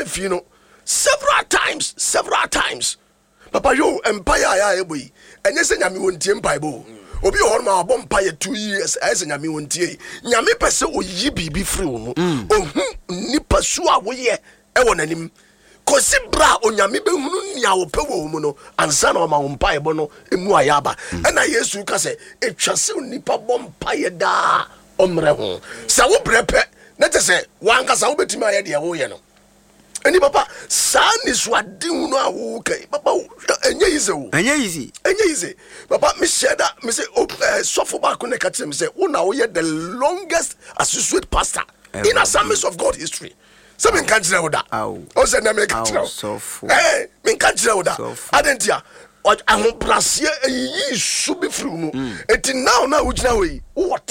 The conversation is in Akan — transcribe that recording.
life, you know, several times. Papa, yo, empire, I boy, and yes, and Yami won't team Bible. Obi on my bumpire 2 years as an Yami won't tear. Yami Peso, yibi be free. Nipasua, we ye, ewan him. Cosibra on Yami Bemunia or Pewomono, and son of my umpire bono, Emuayaba. And I used to say, it chasu nipa bumpire da omreho. Sawo brepe, let us say, one casa over to my idea, no. And papa, son is what do no okay, papa, and easy. Papa, Miss Sheda, Miss Sofoba Connect him say, oh, now we are the longest associate pastor in Assemblies of God history. Something can't tell that. Oh, send them a so eh, me can't tell that. Adentia, what I want plus here, should be through. It now, which now, what?